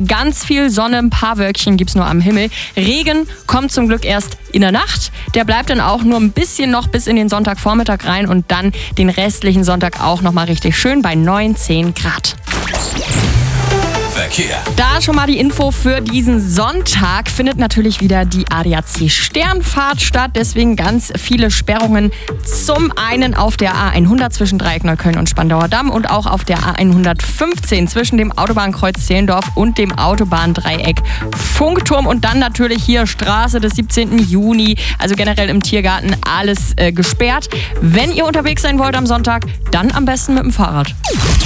ganz viel Sonne, ein paar Wölkchen gibt's nur am Himmel. Regen kommt zum Glück erst in der Nacht. Der bleibt dann auch nur ein bisschen noch bis in den Sonntagvormittag rein und dann den restlichen Sonntag auch nochmal richtig schön bei 9-10 Grad. Verkehr. Da schon mal die Info für diesen Sonntag. Findet natürlich wieder die ADAC Sternfahrt statt. Deswegen ganz viele Sperrungen. Zum einen auf der A100 zwischen Dreieck Neukölln und Spandauer Damm und auch auf der A115 zwischen dem Autobahnkreuz Zehlendorf und dem Autobahndreieck Funkturm. Und dann natürlich hier Straße des 17. Juni. Also generell im Tiergarten alles gesperrt. Wenn ihr unterwegs sein wollt am Sonntag, dann am besten mit dem Fahrrad.